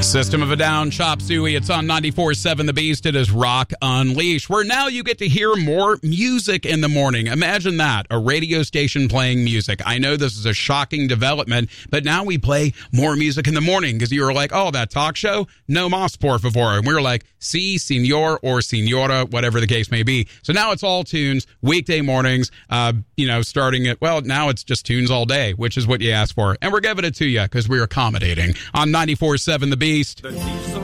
System of a Down, Chop Suey. It's on 94.7 The Beast. It is Rock Unleashed, where now you get to hear more music in the morning. Imagine that, a radio station playing music. I know this is a shocking development, but now we play more music in the morning because you were like, oh, that talk show? No mas, por favor. And we were like, si, senor, or senora, whatever the case may be. So now it's all tunes, weekday mornings, starting at, well, now it's just tunes all day, which is what you asked for. And we're giving it to you because we're accommodating on 94.7 The Beast.